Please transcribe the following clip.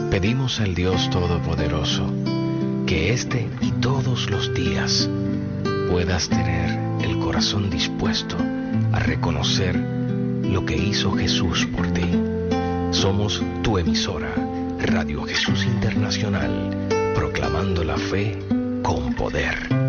Pedimos al Dios Todopoderoso que este y todos los días puedas tener el corazón dispuesto a reconocer lo que hizo Jesús por ti. Somos tu emisora, Radio Jesús Internacional, proclamando la fe con poder.